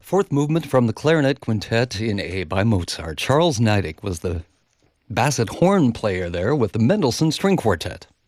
Fourth movement from the Clarinet Quintet in A by Mozart. Charles Neidig was the basset horn player there with the Mendelssohn String Quartet.